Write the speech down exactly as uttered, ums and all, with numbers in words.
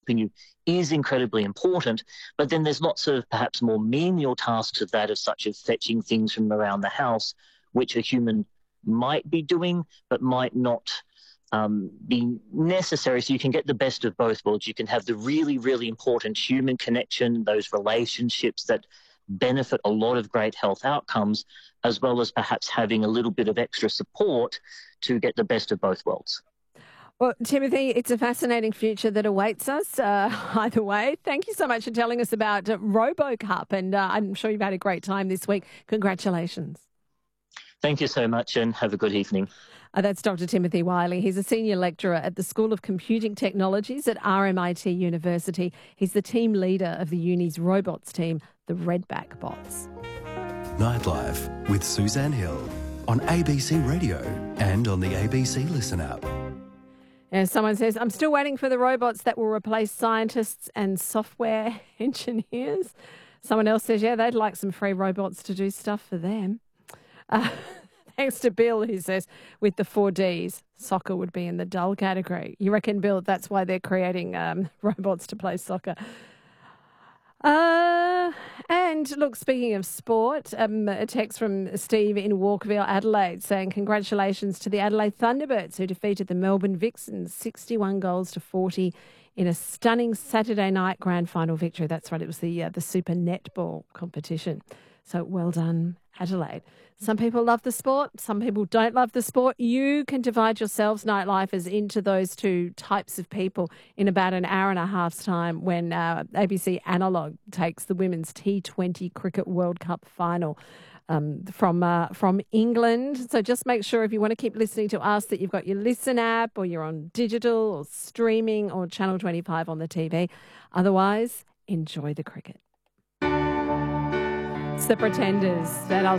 you is incredibly important. But then there's lots of perhaps more menial tasks of that, of such as fetching things from around the house, which a human might be doing, but might not um, be necessary. So you can get the best of both worlds. You can have the really, really important human connection, those relationships that benefit a lot of great health outcomes, as well as perhaps having a little bit of extra support to get the best of both worlds. Well, Timothy, it's a fascinating future that awaits us uh, either way. Thank you so much for telling us about uh, RoboCup, and uh, I'm sure you've had a great time this week. Congratulations. Thank you so much, and have a good evening. Uh, that's Doctor Timothy Wiley. He's a senior lecturer at the School of Computing Technologies at R M I T University. He's the team leader of the uni's robots team, the Redback Bots. Nightlife with Suzanne Hill on A B C Radio and on the A B C Listen app. And someone says, I'm still waiting for the robots that will replace scientists and software engineers. Someone else says, yeah, they'd like some free robots to do stuff for them. Uh, thanks to Bill, who says, with the four Ds, soccer would be in the dull category. You reckon, Bill, that's why they're creating um, robots to play soccer? Uh, and look, speaking of sport, um, a text from Steve in Walkerville, Adelaide, saying congratulations to the Adelaide Thunderbirds who defeated the Melbourne Vixens sixty-one goals to forty in a stunning Saturday night grand final victory. That's right, it was the uh, the Super Netball competition. So well done, Adelaide. Some people love the sport, some people don't love the sport. You can divide yourselves, nightlifers, into those two types of people in about an hour and a half's time when uh, A B C Analog takes the Women's T twenty Cricket World Cup final um, from uh, from England. So just make sure if you want to keep listening to us that you've got your Listen app or you're on digital or streaming or Channel twenty-five on the T V. Otherwise, enjoy the cricket. It's the Pretenders, and I'll